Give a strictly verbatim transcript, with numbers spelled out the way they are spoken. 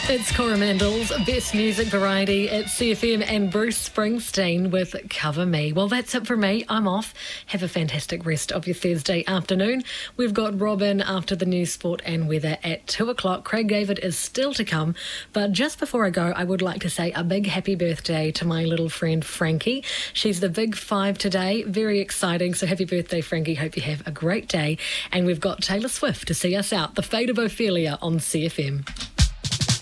It's Coromandel's Best Music Variety at C F M and Bruce Springsteen with Cover Me. Well, that's it for me. I'm off. Have a fantastic rest of your Thursday afternoon. We've got Robin after the news, sport and weather at two o'clock. Craig David is still to come. But just before I go, I would like to say a big happy birthday to my little friend Frankie. She's the big five today. Very exciting. So happy birthday, Frankie. Hope you have a great day. And we've got Taylor Swift to see us out. The Fate of Ophelia on C F M.